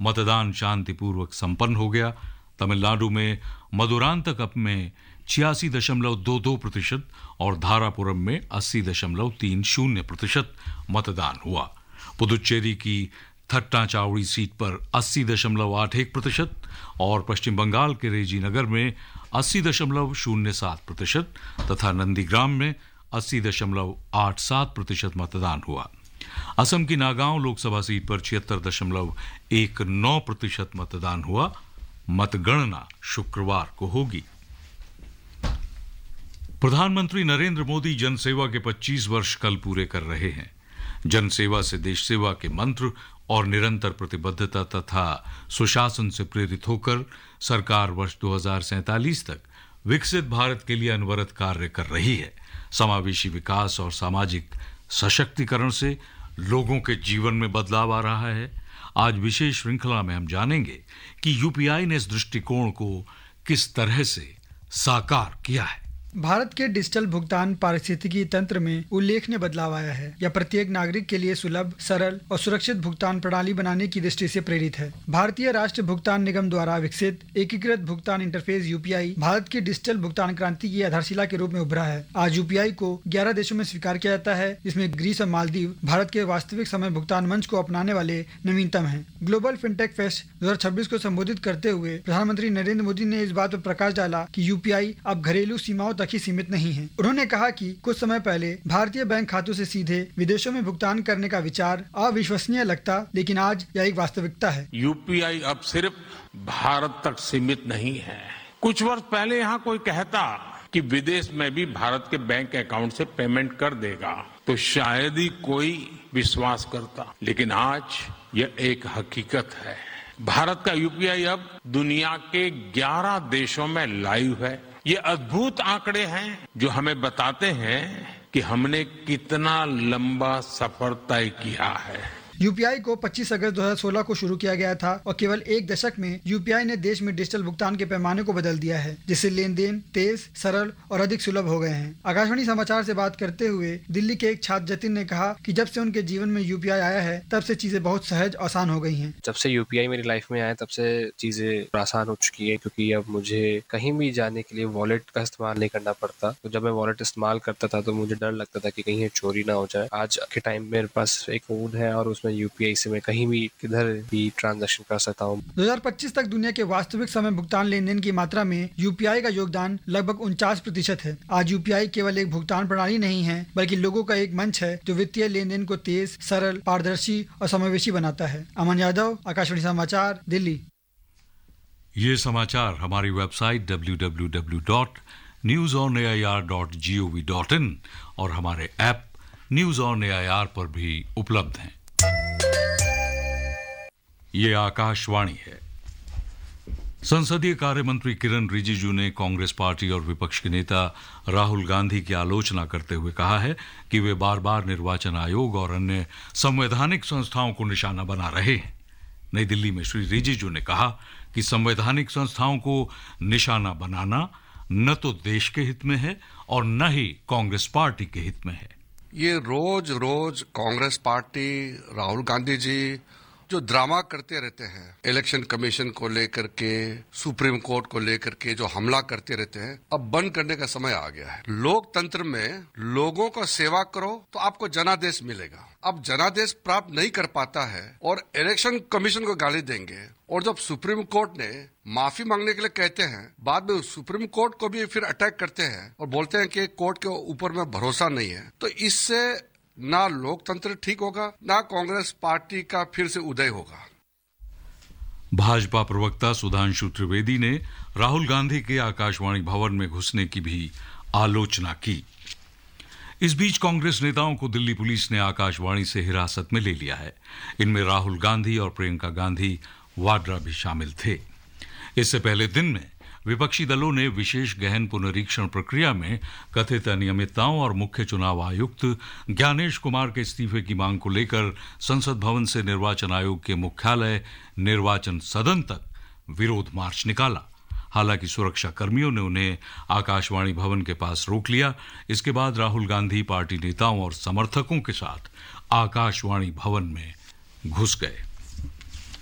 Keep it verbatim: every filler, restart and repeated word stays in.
मतदान शांतिपूर्वक संपन्न हो गया। तमिलनाडु में मदुरांतकम में छियासी दशमलव दो दो प्रतिशत और धारापुरम में अस्सी दशमलव तीन शून्य प्रतिशत मतदान हुआ। पुदुचेरी की थट्टाचाउड़ी सीट पर अस्सी दशमलव आठ एक प्रतिशत और पश्चिम बंगाल के रेजीनगर में अस्सी दशमलव शून्य सात प्रतिशत तथा नंदीग्राम में अस्सी दशमलव आठ सात प्रतिशत मतदान हुआ। असम की नागांव लोकसभा सीट पर छिहत्तर दशमलव एक नौ प्रतिशत मतदान हुआ। मतगणना शुक्रवार को होगी। प्रधानमंत्री नरेंद्र मोदी जनसेवा के पच्चीस वर्ष कल पूरे कर रहे हैं। जनसेवा से देश सेवा के मंत्र और निरंतर प्रतिबद्धता तथा सुशासन से प्रेरित होकर सरकार वर्ष दो हज़ार सैंतालीस तक विकसित भारत के लिए अनवरत कार्य कर रही है। समावेशी विकास और सामाजिक सशक्तिकरण से लोगों के जीवन में बदलाव आ रहा है। आज विशेष श्रृंखला में हम जानेंगे कि यूपीआई ने इस दृष्टिकोण को किस तरह से साकार किया है। भारत के डिजिटल भुगतान पारिस्थितिकी तंत्र में उल्लेखनीय बदलाव आया है। यह प्रत्येक नागरिक के लिए सुलभ, सरल और सुरक्षित भुगतान प्रणाली बनाने की दृष्टि से प्रेरित है। भारतीय राष्ट्रीय भुगतान निगम द्वारा विकसित एकीकृत भुगतान इंटरफेस यूपीआई भारत की डिजिटल भुगतान क्रांति की आधारशिला के रूप में उभरा है। आज यूपीआई को ग्यारह देशों में स्वीकार किया जाता है, जिसमें ग्रीस और मालदीव भारत के वास्तविक समय भुगतान मंच को अपनाने वाले नवीनतम है। ग्लोबल फिनटेक फेस्ट दो हजार छब्बीस को संबोधित करते हुए प्रधानमंत्री नरेंद्र मोदी ने इस बात पर प्रकाश डाला कि यूपीआई अब घरेलू सीमाओं तक ही सीमित नहीं है। उन्होंने कहा कि कुछ समय पहले भारतीय बैंक खातों से सीधे विदेशों में भुगतान करने का विचार अविश्वसनीय लगता, लेकिन आज यह एक वास्तविकता है। यूपीआई अब सिर्फ भारत तक सीमित नहीं है। कुछ वर्ष पहले यहाँ कोई कहता कि विदेश में भी भारत के बैंक अकाउंट से पेमेंट कर देगा तो शायद ही कोई विश्वास करता, लेकिन आज यह एक हकीकत है। भारत का यूपीआई अब दुनिया के ग्यारह देशों में लाइव है। ये अद्भुत आंकड़े हैं जो हमें बताते हैं कि हमने कितना लंबा सफर तय किया है। यूपीआई को पच्चीस अगस्त दो हज़ार सोलह को शुरू किया गया था और केवल एक दशक में यूपीआई ने देश में डिजिटल भुगतान के पैमाने को बदल दिया है, जिससे लेन देन तेज, सरल और अधिक सुलभ हो गए हैं। आकाशवाणी समाचार से बात करते हुए दिल्ली के एक छात्र जतिन ने कहा कि जब से उनके जीवन में यूपीआई आया है तब से चीजें बहुत सहज आसान हो गई हैं। जब से यूपीआई मेरी लाइफ में आया तब से चीजें आसान हो चुकी है, क्योंकि अब मुझे कहीं भी जाने के लिए वॉलेट का इस्तेमाल नहीं करना पड़ता। तो जब मैं वॉलेट इस्तेमाल करता था तो मुझे डर लगता था कि कहीं ये चोरी ना हो जाए। आज के टाइम मेरे पास एक फोन है और उसमें यूपीआई से मैं कहीं भी किधर भी ट्रांजैक्शन कर सकता हूँ। दो हज़ार पच्चीस तक दुनिया के वास्तविक समय भुगतान लेन देन की मात्रा में यूपीआई का योगदान लगभग उनचास प्रतिशत है। आज यूपीआई केवल एक भुगतान प्रणाली नहीं है, बल्कि लोगों का एक मंच है जो वित्तीय लेन देन को तेज, सरल, पारदर्शी और समावेशी बनाता है। अमन यादव, आकाशवाणी समाचार, दिल्ली। ये समाचार हमारी website W W W dot news on A I R dot G O V dot in और हमारे app news on A I R पर भी उपलब्ध हैं। ये आकाशवाणी है। संसदीय कार्य मंत्री किरण रिजिजू ने कांग्रेस पार्टी और विपक्ष के नेता राहुल गांधी की आलोचना करते हुए कहा है कि वे बार बार निर्वाचन आयोग और अन्य संवैधानिक संस्थाओं को निशाना बना रहे हैं। नई दिल्ली में श्री रिजिजू ने कहा कि संवैधानिक संस्थाओं को निशाना बनाना न तो देश के हित में है और न ही कांग्रेस पार्टी के हित में है। ये रोज रोज कांग्रेस पार्टी, राहुल गांधी जी जो ड्रामा करते रहते हैं, इलेक्शन कमीशन को लेकर के, सुप्रीम कोर्ट को लेकर के जो हमला करते रहते हैं, अब बंद करने का समय आ गया है। लोकतंत्र में लोगों को सेवा करो तो आपको जनादेश मिलेगा। अब जनादेश प्राप्त नहीं कर पाता है और इलेक्शन कमीशन को गाली देंगे, और जब सुप्रीम कोर्ट ने माफी मांगने के लिए कहते हैं, बाद में सुप्रीम कोर्ट को भी फिर अटैक करते हैं और बोलते हैं कि कोर्ट के ऊपर में भरोसा नहीं है, तो इससे ना लोकतंत्र ठीक होगा, ना कांग्रेस पार्टी का फिर से उदय होगा। भाजपा प्रवक्ता सुधांशु त्रिवेदी ने राहुल गांधी के आकाशवाणी भवन में घुसने की भी आलोचना की। इस बीच कांग्रेस नेताओं को दिल्ली पुलिस ने आकाशवाणी से हिरासत में ले लिया है। इनमें राहुल गांधी और प्रियंका गांधी वाड्रा भी शामिल थे। इससे पहले दिन में विपक्षी दलों ने विशेष गहन पुनरीक्षण प्रक्रिया में कथित अनियमितताओं और मुख्य चुनाव आयुक्त ज्ञानेश कुमार के इस्तीफे की मांग को लेकर संसद भवन से निर्वाचन आयोग के मुख्यालय निर्वाचन सदन तक विरोध मार्च निकाला। हालांकि सुरक्षा कर्मियों ने उन्हें आकाशवाणी भवन के पास रोक लिया। इसके बाद राहुल गांधी पार्टी नेताओं और समर्थकों के साथ आकाशवाणी भवन में घुस गए।